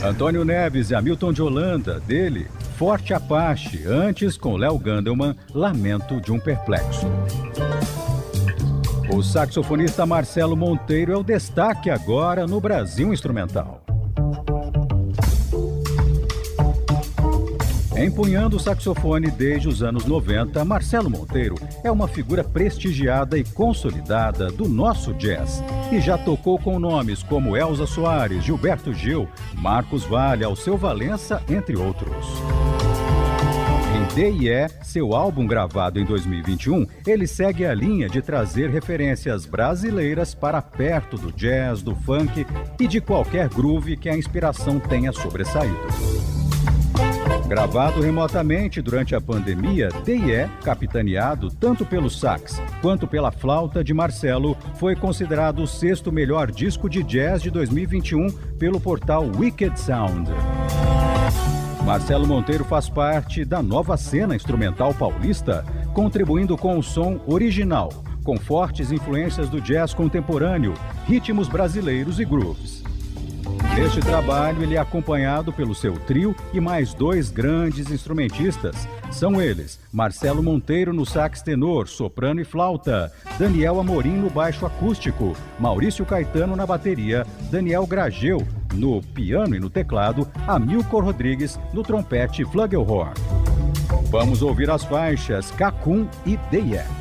Antônio Neves e Hamilton de Holanda, dele, Forte Apache, antes com Léo Gandelman, Lamento de um Perplexo. O saxofonista Marcelo Monteiro é o destaque agora no Brasil Instrumental. Empunhando o saxofone desde os anos 90, Marcelo Monteiro é uma figura prestigiada e consolidada do nosso jazz e já tocou com nomes como Elza Soares, Gilberto Gil, Marcos Valle, Alceu Valença, entre outros. Em D&E, seu álbum gravado em 2021, ele segue a linha de trazer referências brasileiras para perto do jazz, do funk e de qualquer groove que a inspiração tenha sobressaído. Gravado remotamente durante a pandemia, D&E, capitaneado tanto pelo sax quanto pela flauta de Marcelo, foi considerado o 6º melhor disco de jazz de 2021 pelo portal Wicked Sound. Marcelo Monteiro faz parte da nova cena instrumental paulista, contribuindo com o som original, com fortes influências do jazz contemporâneo, ritmos brasileiros e grooves. Neste trabalho, ele é acompanhado pelo seu trio e mais 2 grandes instrumentistas. São eles, Marcelo Monteiro no sax tenor, soprano e flauta, Daniel Amorim no baixo acústico, Maurício Caetano na bateria, Daniel Grageu no piano e no teclado, Amilcar Rodrigues no trompete e flugelhorn. Vamos ouvir as faixas Cacum e D&E.